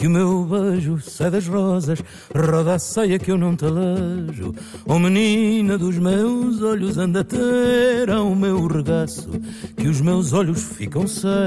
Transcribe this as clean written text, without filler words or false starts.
que o meu beijo sai das rosas, roda a saia que eu não te alejo. Oh menina dos meus olhos, anda a ter ao meu regaço, que os meus olhos ficam cegos.